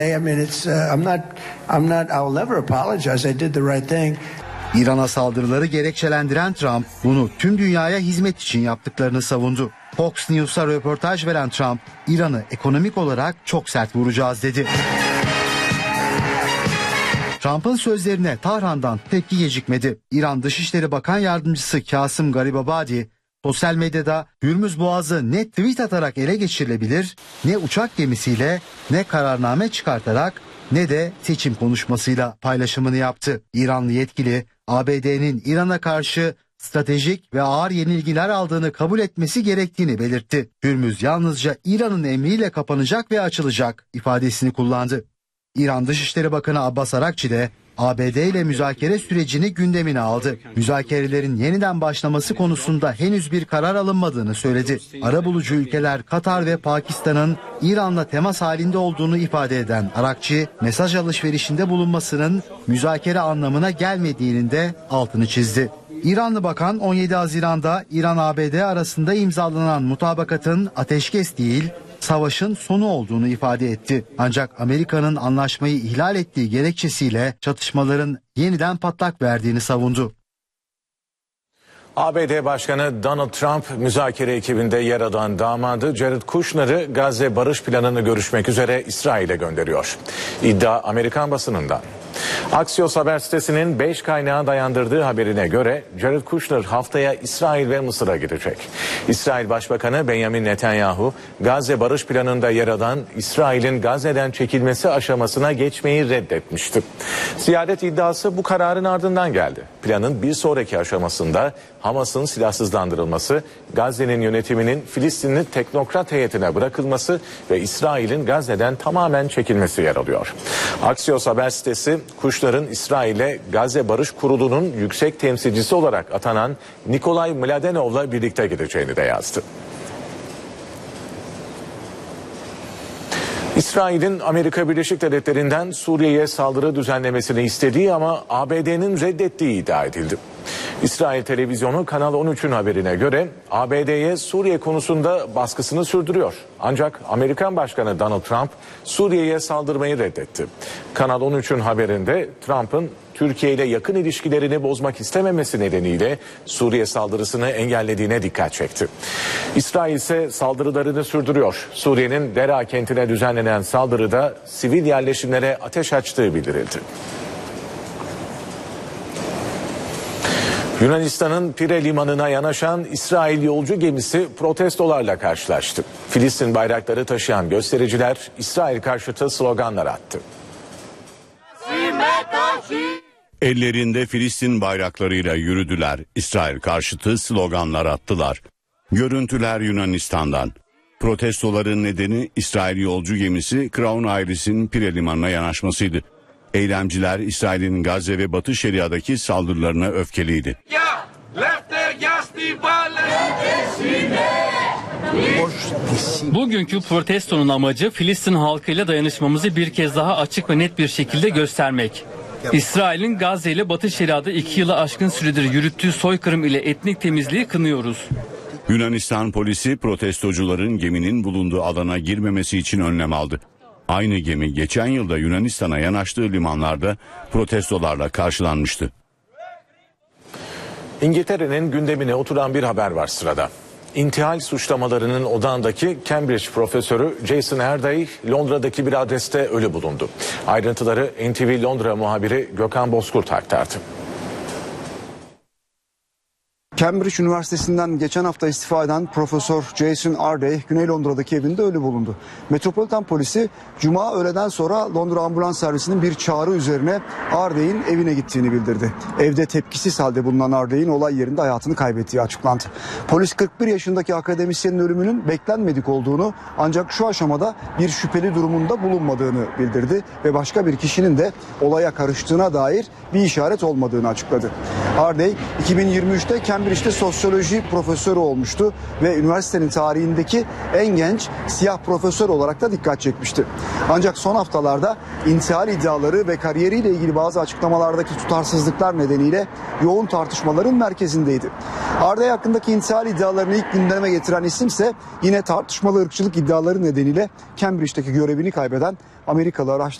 I'll never apologize. I did the right thing. İran'a saldırıları gerekçelendiren Trump bunu tüm dünyaya hizmet için yaptıklarını savundu. Fox News'a röportaj veren Trump, İran'ı ekonomik olarak çok sert vuracağız dedi. Trump'ın sözlerine Tahran'dan tepki gecikmedi. İran Dışişleri Bakan Yardımcısı Kasım Garibabadi, sosyal medyada Hürmüz Boğazı ne tweet atarak ele geçirilebilir, ne uçak gemisiyle, ne kararname çıkartarak, ne de seçim konuşmasıyla paylaşımını yaptı. İranlı yetkili, ABD'nin İran'a karşı stratejik ve ağır yenilgiler aldığını kabul etmesi gerektiğini belirtti. Hürmüz yalnızca İran'ın emriyle kapanacak ve açılacak ifadesini kullandı. İran Dışişleri Bakanı Abbas Arakçi de ABD ile müzakere sürecini gündemine aldı. Müzakerelerin yeniden başlaması konusunda henüz bir karar alınmadığını söyledi. Arabulucu ülkeler Katar ve Pakistan'ın İran'la temas halinde olduğunu ifade eden Arakçi, mesaj alışverişinde bulunmasının müzakere anlamına gelmediğinin de altını çizdi. İranlı bakan 17 Haziran'da İran-ABD arasında imzalanan mutabakatın ateşkes değil, savaşın sonu olduğunu ifade etti. Ancak Amerika'nın anlaşmayı ihlal ettiği gerekçesiyle çatışmaların yeniden patlak verdiğini savundu. ABD Başkanı Donald Trump müzakere ekibinde yer alan damadı Jared Kushner'ı Gazze barış planını görüşmek üzere İsrail'e gönderiyor. İddia Amerikan basınından. Axios haber sitesinin 5 kaynağa dayandırdığı haberine göre Jared Kushner haftaya İsrail ve Mısır'a gidecek. İsrail Başbakanı Benjamin Netanyahu, Gazze barış planında yer alan İsrail'in Gazze'den çekilmesi aşamasına geçmeyi reddetmişti. Ziyaret iddiası bu kararın ardından geldi. Planın bir sonraki aşamasında Hamas'ın silahsızlandırılması, Gazze'nin yönetiminin Filistinli teknokrat heyetine bırakılması ve İsrail'in Gazze'den tamamen çekilmesi yer alıyor. Axios haber sitesi, Kushner'ın İsrail'e Gazze Barış Kurulu'nun yüksek temsilcisi olarak atanan Nikolay Mladenov'la birlikte gideceğini de yazdı. İsrail'in Amerika Birleşik Devletleri'nden Suriye'ye saldırı düzenlemesini istediği ama ABD'nin reddettiği iddia edildi. İsrail televizyonu Kanal 13'ün haberine göre ABD'ye Suriye konusunda baskısını sürdürüyor. Ancak Amerikan Başkanı Donald Trump Suriye'ye saldırmayı reddetti. Kanal 13'ün haberinde Trump'ın Türkiye ile yakın ilişkilerini bozmak istememesi nedeniyle Suriye saldırısını engellediğine dikkat çekti. İsrail ise saldırılarını sürdürüyor. Suriye'nin Dera kentine düzenlenen saldırıda sivil yerleşimlere ateş açtığı bildirildi. Yunanistan'ın Pire limanına yanaşan İsrail yolcu gemisi protestolarla karşılaştı. Filistin bayrakları taşıyan göstericiler İsrail karşıtı sloganlar attı. Ellerinde Filistin bayraklarıyla yürüdüler. İsrail karşıtı sloganlar attılar. Görüntüler Yunanistan'dan. Protestoların nedeni İsrail yolcu gemisi Crown Iris'in Pire limanına yanaşmasıydı. Eylemciler İsrail'in Gazze ve Batı Şeria'daki saldırılarına öfkeliydi. Bugünkü protestonun amacı Filistin halkıyla dayanışmamızı bir kez daha açık ve net bir şekilde göstermek. İsrail'in Gazze ile Batı Şeria'da 2 yılı aşkın süredir yürüttüğü soykırım ile etnik temizliği kınıyoruz. Yunanistan polisi protestocuların geminin bulunduğu alana girmemesi için önlem aldı. Aynı gemi geçen yılda Yunanistan'a yanaştığı limanlarda protestolarla karşılanmıştı. İngiltere'nin gündemine oturan bir haber var sırada. İntihal suçlamalarının odağındaki Cambridge profesörü Jason Arday Londra'daki bir adreste ölü bulundu. Ayrıntıları NTV Londra muhabiri Gökhan Bozkurt aktardı. Cambridge Üniversitesi'nden geçen hafta istifa eden Profesör Jason Arday, Güney Londra'daki evinde ölü bulundu. Metropolitan polisi Cuma öğleden sonra Londra ambulans servisinin bir çağrı üzerine Arday'in evine gittiğini bildirdi. Evde tepkisiz halde bulunan Arday'in olay yerinde hayatını kaybettiği açıklandı. Polis 41 yaşındaki akademisyenin ölümünün beklenmedik olduğunu ancak şu aşamada bir şüpheli durumunda bulunmadığını bildirdi ve başka bir kişinin de olaya karıştığına dair bir işaret olmadığını açıkladı. Ardey 2023'te Cambridge'de sosyoloji profesörü olmuştu ve üniversitenin tarihindeki en genç siyah profesör olarak da dikkat çekmişti. Ancak son haftalarda intihal iddiaları ve kariyeriyle ilgili bazı açıklamalardaki tutarsızlıklar nedeniyle yoğun tartışmaların merkezindeydi. Ardey hakkındaki intihal iddialarını ilk gündeme getiren isimse yine tartışmalı ırkçılık iddiaları nedeniyle Cambridge'deki görevini kaybeden Amerikalı araştırmacı